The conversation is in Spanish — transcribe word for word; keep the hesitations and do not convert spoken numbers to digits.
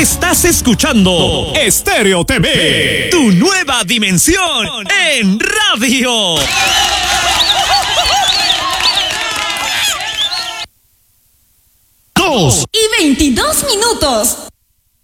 Estás escuchando Estéreo T V, tu nueva dimensión en radio. Dos y veintidós minutos.